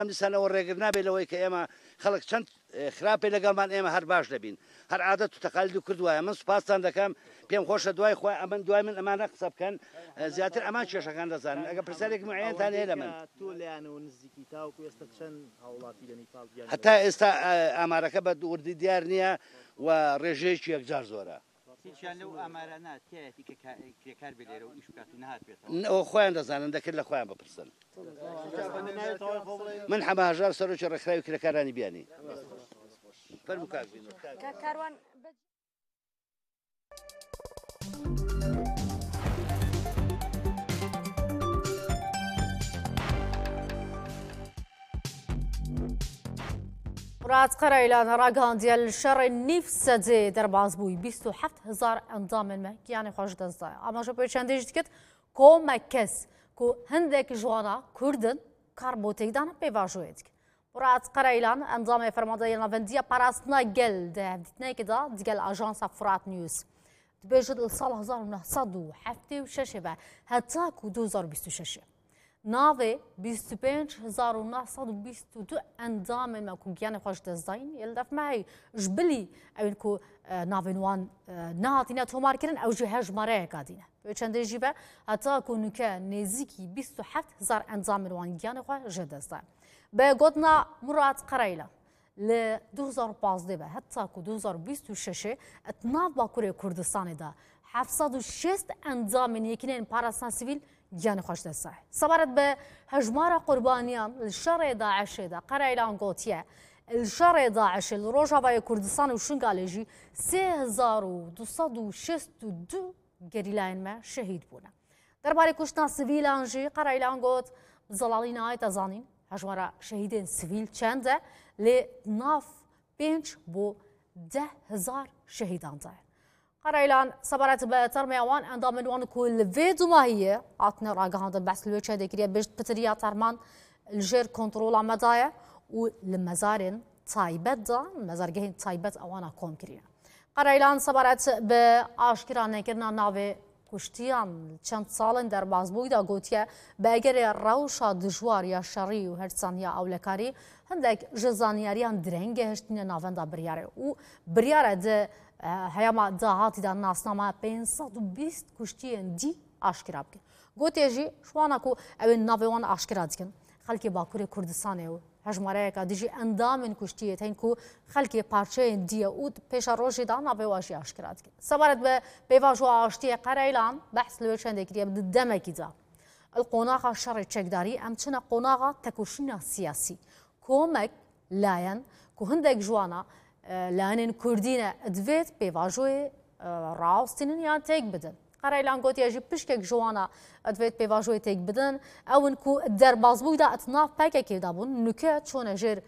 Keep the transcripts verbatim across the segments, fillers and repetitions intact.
ئەم دیسانەوە ڕێگر نابێت لەوەی کە ئێمە خەڵک چەند خراپێ لەگەڵمان ئێمە هەر باش دەبین هەر عادەت و تەقالید و کردوایە من سوپاسان دەکەم پێم خۆشە دوای خۆی ئەمن دوای من ئەمانە قسە بکەن زیاتر ئەمان کێشەکان دەزانن ئەگە پرسیارێکی معەنتان هەیە لە من هەتا ئێستا ئامارەکە بە وردی دیار نییە و ڕێژەیەکی یەکجار زۆرە ئەو خۆیان دەزانن دەکرد لە خۆیان بپرسن من حەماهەژار سەرۆکی ڕێکخراوی کرێکارانی بیانی فەرموو کاک کاروان مراد قريلان راقانديا الشر نفسدي درباز بوي بيستو حفت هزار اندام ما يعني خوش دزداي اما جو بيشانديج دكت كو مكس كو هندك جوانا كردن كاربوتيك دانا بيفاجويتك مراد قريلان اندام فرمانداي نافنديا باراسنا جل ده دتنا كده ديال اجانس فرات نيوز تبيجد الصال هزار ونهصد وحفتي وششبه هتاك و دوزار بيستو ششه ناوی بیست و پنج هزار و نهصد و بیست و دو اندام ما کو گیان خوش دزاین یلدف معی جبلی اوین کو ناوی نوان نهاتینا تومار کردن او جهاز مره کادینه به چند جیبه حتی کنوکه نزیکی بیست و هفت هزار اندام نوان گیان خوش دزاین به گودنا مراد قريلا ل دو هزار و پانزده به حتی کو دو هزار و بیست و شش اتناف باکوری کردستان دا هفتصد و شصت اندام یکینین پاراستان سیویل گیان خوش دسته. صبرت به هجمار قربانیان الشر داعش دا قريلان قوتيه الشر داعش الروجاوای کردستان و شنگالجی سه هزار و دوصد و شصت و دو گریلاین ما شهید بونه. درباره کشتن سیویلان جی قريلان قوت زلالین آیت ازانین هجمار شهیدین سیویل چنده ل ناف پنج بو ده هزار شهیدان ده. قريلان صبرت بترميوان اندام وان كل فيديو ما هي عطنا راقها بحث الوجه ذكريا باش بتريا ترمان الجير كنترول مدايا والمزارين تايبت دا المزار جهين تايبت اوانا كوم كرينا قريلان صبرت باشكران كرنا نافي كشتيان چند سالن در بازبوی دا گوتیه باگر روشا دجوار یا شری و هرسان یا اولکاری هندک جزانیاریان درنگه هشتین ناوندا بریاره و بریاره ده هیاما دهاتی دا ناسنامه پانصد و بیست کشتیان دی آشکرا بکن گوتیه جی شوانا کو اوین ناویوان آشکرا دکن خلکی باکوری کردستانه و هجماره که دیجی اندام کشتیه تین کو خلکی پارچه دیه اود پیش روشی دا ناویواشی آشکرات کن سبارت به پیواجو آشتی قريلان بحث لوشن دکریه بد دمکی دا القناغ شر چکداری امچنا قناغ تکوشینا سیاسی کومک لاین کو هندک جوانا لاین کردینه ادویت پیواجو راستینن یا تک بدن قريلان قوت يجي بشكك جوانا ادفيت بيفاجوي تيك بدن او انكو الدر بازبوي دا اتناف باكا كي دابون نكات شون جير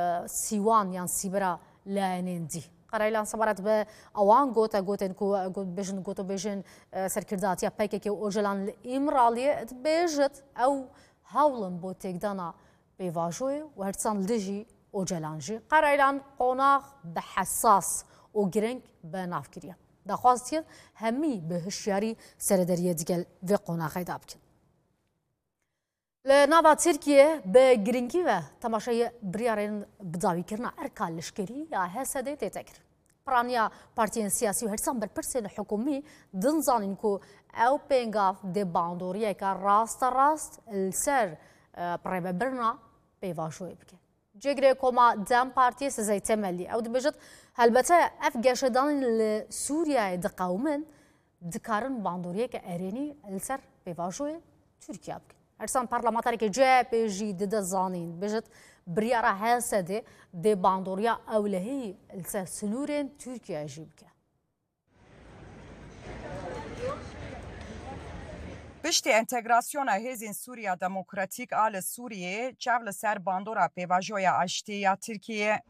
سيوان يان سيبرا لاينين دي قريلان صبرت ب اوان قوتا قوت انكو قوت بيجن قوتو بيجن سركرداتيا باكا كي اوجلان الامراليه بيجت او هاولن بو تيك دانا بيفاجوي وهرتسان لجي اوجلانجي قريلان قوناغ بحساس وجرينك بنافكريا دخواستید همی به هشیاری سردریه دیگل و قناقی دابکن. لناوا ترکیه به گرینگی و تماشای بریارین بداوی کرنا ارکال لشکری یا حسده تتکر. پرانیا پارتیان سیاسی و هرسان برپرسین حکومی دنزانین کو او پنگاف ده باندوریه که راست راست السر پریبه برنا پیواشوی بکن. جگره کما دم پارتی سزای تملی او دبجت البته اف گشتان لسوریا دقومن دکارن باندوریه که ارینی السر پیواشوی ترکیه بکن. ارسان پارلمانتاری که جه پیجی دده زانین بجت بریاره حسده ده باندوریا اولهی السر سنورین ترکیه جی بکن. پشتی انتگراسیون هزین سوریا دموکراتیک آل سوریه چاول سر باندورا پیواجویا اشتی یا ترکیه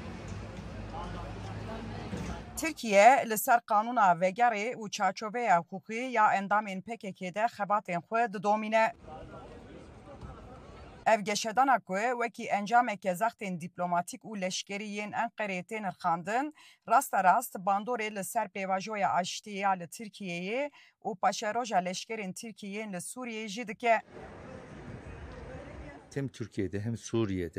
ترکیه لسر قانونا وگری و چارچوبه حقوقی یا اندامین پککی ده خباتین خود دومینه اف گشتانا که وکی انجام که زختین دیپلماتیک و لشکریین انقره تین خاندن راست راست باندوری لسر پیواجوی اشتیا لترکیه و پاشروژا لشکرین ترکیین لسوریه جیده که hem Türkiye'de hem Suriye'de